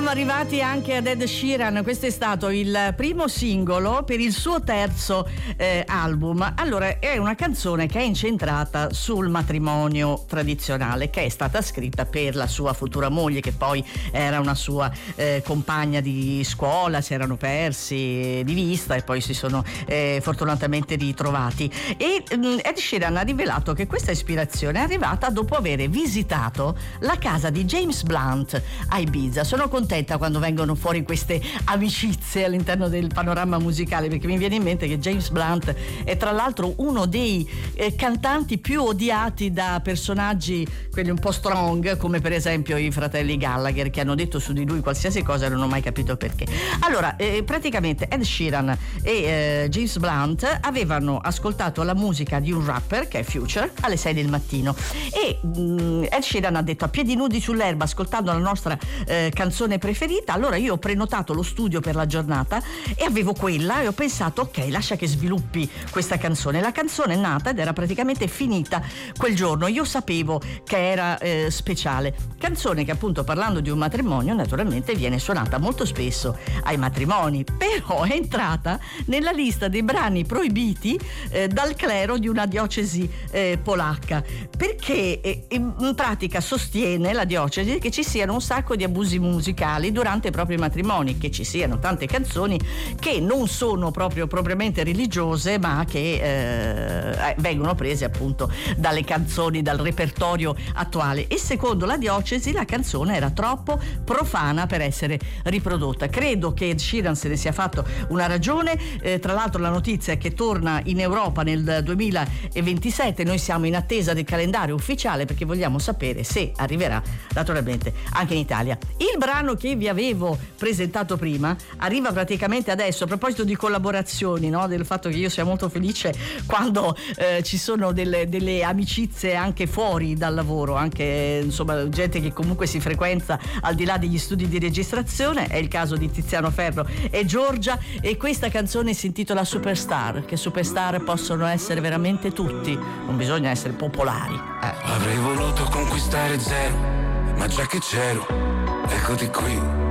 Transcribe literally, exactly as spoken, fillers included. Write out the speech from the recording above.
arrivati anche ad Ed Sheeran. Questo è stato il primo singolo per il suo terzo eh, album. Allora, è una canzone che è incentrata sul matrimonio tradizionale, che è stata scritta per la sua futura moglie, che poi era una sua eh, compagna di scuola. Si erano persi di vista e poi si sono eh, fortunatamente ritrovati. E mh, Ed Sheeran ha rivelato che questa ispirazione è arrivata dopo aver visitato la casa di James Blunt a Ibiza. Sono contenta quando vengono fuori queste amicizie all'interno del panorama musicale, perché mi viene in mente che James Blunt è tra l'altro uno dei eh, cantanti più odiati da personaggi, quelli un po' strong, come per esempio i fratelli Gallagher, che hanno detto su di lui qualsiasi cosa e non ho mai capito perché. Allora, eh, praticamente Ed Sheeran e eh, James Blunt avevano ascoltato la musica di un rapper che è Future alle sei del mattino e mh, Ed Sheeran ha detto: a piedi nudi sull'erba ascoltando la nostra eh, canzone preferita. Allora io ho prenotato lo studio per la giornata e avevo quella e ho pensato: ok, lascia che sviluppi questa canzone. La canzone è nata ed era praticamente finita quel giorno. Io sapevo che era eh, speciale, canzone che appunto, parlando di un matrimonio, naturalmente viene suonata molto spesso ai matrimoni, però è entrata nella lista dei brani proibiti eh, dal clero di una diocesi eh, polacca, perché eh, in pratica sostiene la diocesi che ci siano un sacco di abusi musicali durante i propri matrimoni, che ci siano tante canzoni che non sono proprio propriamente religiose, ma che eh, vengono prese appunto dalle canzoni, dal repertorio attuale. E secondo la diocesi la canzone era troppo profana per essere riprodotta. Credo che Ed Sheeran se ne sia fatto una ragione. Eh, tra l'altro la notizia è che torna in Europa nel duemilaventisette. Noi siamo in attesa del calendario ufficiale perché vogliamo sapere se arriverà naturalmente anche in Italia. Il brano che vi avevo presentato prima arriva praticamente adesso. A proposito di collaborazioni, no? Del fatto che io sia molto felice quando eh, ci sono delle, delle amicizie anche fuori dal lavoro, anche insomma gente che comunque si frequenta al di là degli studi di registrazione. È il caso di Tiziano Ferro e Giorgia, e questa canzone si intitola Superstar, che superstar possono essere veramente tutti, non bisogna essere popolari. eh. Avrei voluto conquistare zero, ma già che c'ero, eccoti qui.